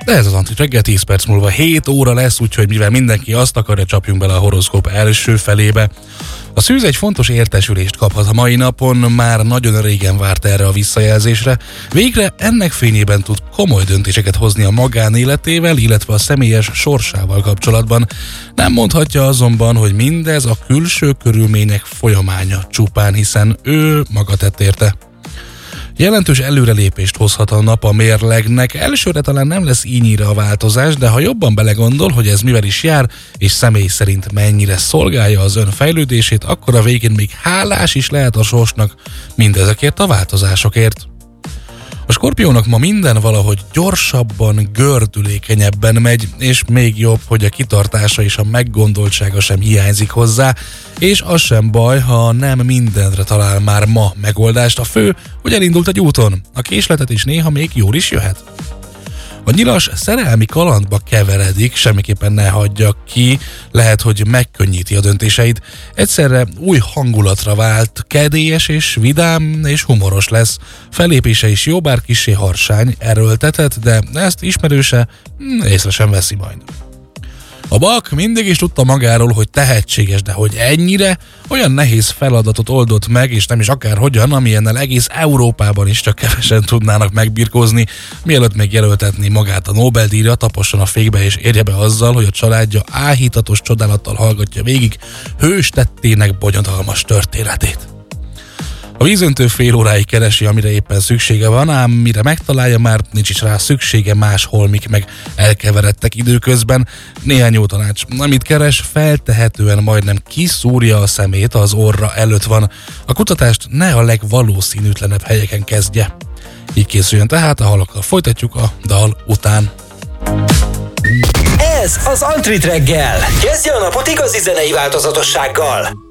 De ez az Antrit reggel, 10 perc múlva 7 óra lesz, úgyhogy mivel mindenki azt akarja, csapjunk bele a horoszkóp első felébe. A szűz egy fontos értesülést kaphat a mai napon, már nagyon régen várt erre a visszajelzésre. Végre ennek fényében tud komoly döntéseket hozni a magánéletével, illetve a személyes sorsával kapcsolatban. Nem mondhatja azonban, hogy mindez a külső körülmények folyamánya csupán, hiszen ő maga tett érte. Jelentős előrelépést hozhat a nap a mérlegnek, elsőre talán nem lesz ínyire a változás, de ha jobban belegondol, hogy ez mivel is jár, és személy szerint mennyire szolgálja az ön fejlődését, akkor a végén még hálás is lehet a sorsnak mindezekért a változásokért. A Skorpiónak ma minden valahogy gyorsabban, gördülékenyebben megy, és még jobb, hogy a kitartása és a meggondoltsága sem hiányzik hozzá, és az sem baj, ha nem mindenre talál már ma megoldást. A fő, hogy elindult egy úton, a késletet is néha még jól is jöhet. A nyilas szerelmi kalandba keveredik, semmiképpen ne hagyja ki, lehet, hogy megkönnyíti a döntéseit. Egyszerre új hangulatra vált, kedélyes és vidám és humoros lesz. Fellépése is jó, bár kissé harsány, erőltetett, de ezt ismerőse észre sem veszi majd. A Bak mindig is tudta magáról, hogy tehetséges, de hogy ennyire olyan nehéz feladatot oldott meg, és nem is akárhogyan, amilyennel egész Európában is csak kevesen tudnának megbirkózni, mielőtt még jelöltetné magát a Nobel-díjra, taposson a fékbe és érje be azzal, hogy a családja áhítatos csodálattal hallgatja végig hős tettének bonyodalmas történetét. A vízöntő fél óráig keresi, amire éppen szüksége van, ám mire megtalálja, már nincs is rá szüksége, máshol mik meg elkeveredtek időközben. Néhány jó tanács. Amit keres, feltehetően majdnem kiszúrja a szemét, az orra előtt van. A kutatást ne a legvalószínűtlenebb helyeken kezdje. Így készüljön tehát, a halakkal folytatjuk a dal után. Ez az Antrit reggel. Kezdje a napot igazi zenei változatossággal.